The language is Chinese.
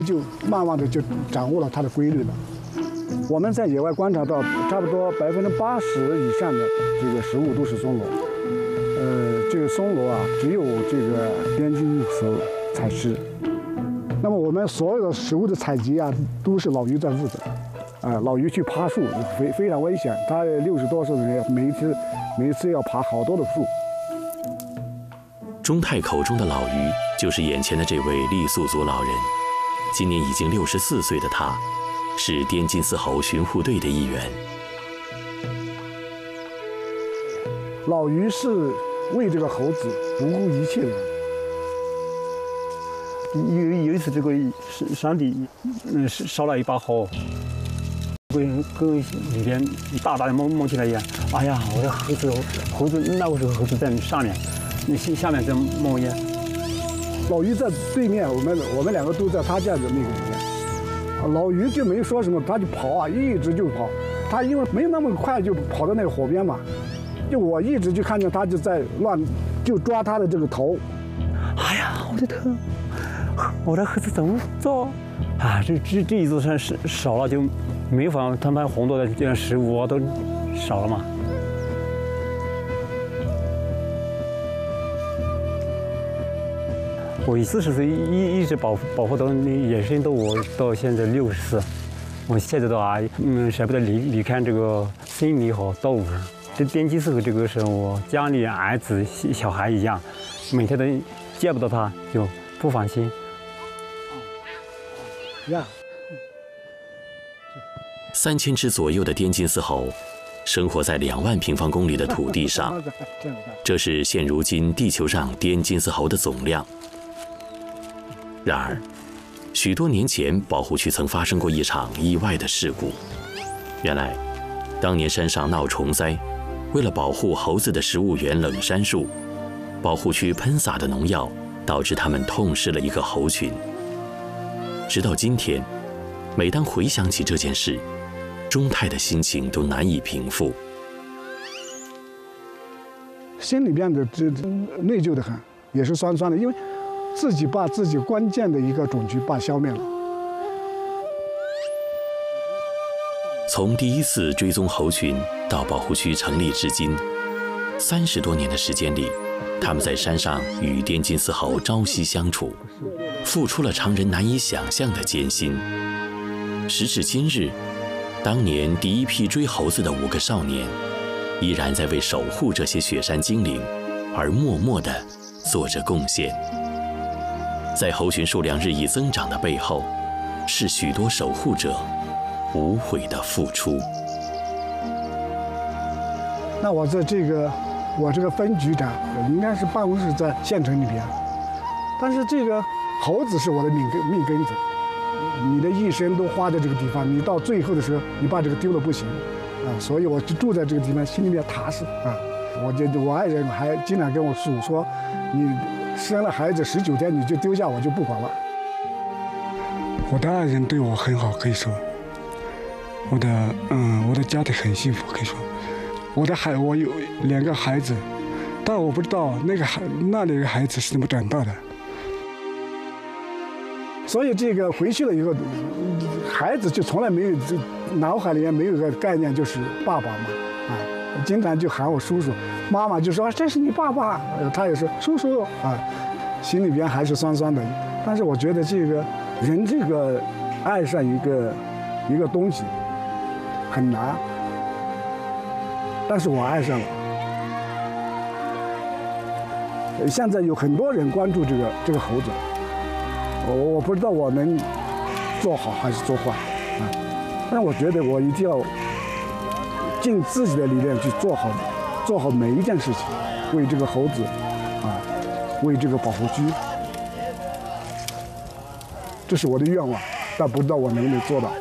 就慢慢的就掌握了它的规律了。我们在野外观察到，差不多80%以上的这个食物都是松螺。这个松螺啊，只有这个边境时候才吃。那么我们所有的食物的采集啊，都是老于在负责。老于去爬树非常危险，他60多岁的人，每一次要爬好多的树。 钟泰口中的老于，就是眼前的这位傈僳族老人。今年已经64岁的他，是滇金丝猴巡护队的一员。 老于是为这个猴子不顾一切的人。 有一次，这个山地烧了一把火，跟里边一大的冒起来一样。哎呀，我的猴子那个时候猴子在上面，下面在冒烟。 老于在对面，我们两个都在他家的那个里面。老于就没说什么，他就跑啊，一直就跑。他因为没那么快就跑到那个火边嘛，就我一直就看见他就在就抓他的这个头。 哎呀，我的头！我的猴子怎么做？啊，这一座山少了就没法，他们很多的这样食物啊都少了嘛。我40岁一直保护到野生动物，到现在64，我现在的话，舍不得离开这个生命和动物。这滇金丝猴这个是我家里儿子小孩一样，每天都见不到他就不放心。 3000只左右的滇金丝猴，生活在2万平方公里的土地上，这是现如今地球上滇金丝猴的总量。然而，许多年前保护区曾发生过一场意外的事故。原来，当年山上闹虫灾，为了保护猴子的食物源冷杉树，保护区喷洒的农药导致它们痛失了一个猴群。直到今天，每当回想起这件事，钟泰的心情都难以平复， 心里边的内疚的很，也是酸酸的，因为自己把自己关键的一个种群消灭了。 从第一次追踪猴群到保护区成立至今，30多年的时间里，他们在山上与滇金丝猴朝夕相处，付出了常人难以想象的艰辛。时至今日，当年第一批追猴子的5个少年，依然在为守护这些雪山精灵而默默地做着贡献。在猴群数量日益增长的背后，是许多守护者无悔的付出。 那我这个分局长应该是办公室在县城里边，但是这个猴子是我的命根子，你的一生都花在这个地方，你到最后的时候你把这个丢了不行啊，所以我就住在这个地方，心里面踏实啊。我爱人还经常跟我说，你生了孩子19天你就丢下我就不管了。 我的爱人对我很好，可以说，我的家庭很幸福，可以说，我有2个孩子，但我不知道那2个孩子是怎么长大的。 所以这个回去了以后，孩子就从来没有脑海里面没有个概念就是爸爸嘛，啊，经常就喊我叔叔，妈妈就说这是你爸爸，他也是叔叔啊，心里边还是酸酸的。但是我觉得这个人这个爱上一个东西很难，但是我爱上了。现在有很多人关注这个猴子。我不知道我能做好还是做坏啊，但是我觉得我一定要尽自己的力量去做好每一件事情，为这个猴子啊，为这个保护区，这是我的愿望，但不知道我能不能做到。